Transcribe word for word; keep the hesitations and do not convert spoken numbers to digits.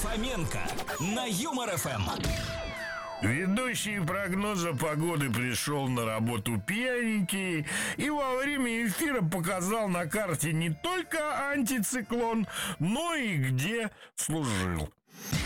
Фоменко на Юмор эф эм. Ведущий прогноза погоды пришел на работу пьяненький и во время эфира показал на карте не только антициклон, но и где служил.